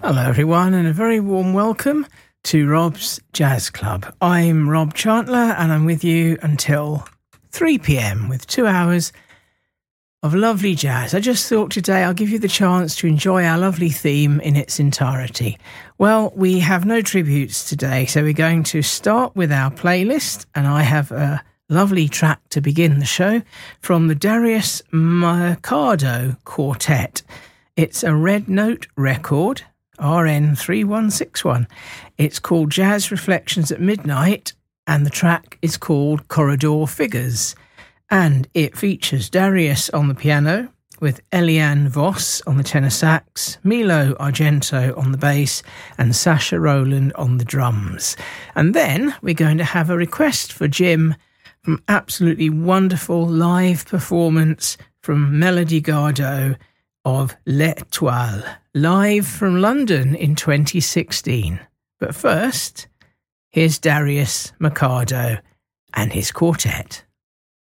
Hello everyone, and a very warm welcome to Rob's Jazz Club. I'm Rob Chantler and I'm with you until 3 p.m. with 2 hours of lovely jazz. I just thought today I'll give you the chance to enjoy our lovely theme in its entirety. Well, we have no tributes today, so we're going to start with our playlist, and I have a lovely track to begin the show from the Darius Mercado Quartet. It's a Red Note record, RN3161. It's called Jazz Reflections at Midnight, and the track is called Corridor Figures. And it features Darius on the piano, with Eliane Voss on the tenor sax, Milo Argento on the bass, and Sasha Rowland on the drums. And then we're going to have a request for Jim from absolutely wonderful live performance from Melody Gardot of L'Étoile, live from London in 2016. But first, here's Darius Mercado and his quartet.